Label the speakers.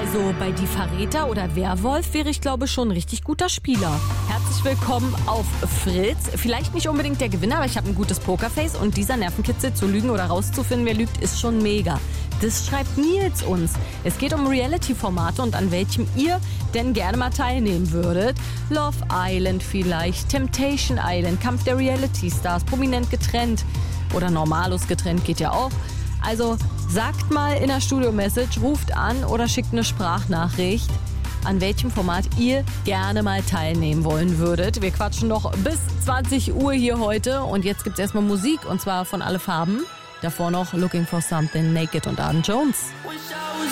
Speaker 1: Also bei Die Verräter oder Werwolf wäre ich, glaube ich, schon ein richtig guter Spieler. Herzlich willkommen auf Fritz. Vielleicht nicht unbedingt der Gewinner, aber ich habe ein gutes Pokerface und dieser Nervenkitzel zu lügen oder rauszufinden, wer lügt, ist schon mega. Das schreibt Nils uns. Es geht um Reality-Formate und an welchem ihr denn gerne mal teilnehmen würdet. Love Island vielleicht, Temptation Island, Kampf der Reality-Stars, prominent getrennt oder normalos getrennt geht ja auch. Also sagt mal in der Studio-Message, ruft an oder schickt eine Sprachnachricht, an welchem Format ihr gerne mal teilnehmen wollen würdet. Wir quatschen noch bis 20 Uhr hier heute und jetzt gibt's erstmal Musik und zwar von Alle Farben. Davor noch Looking for Something, Naked und Arden Jones.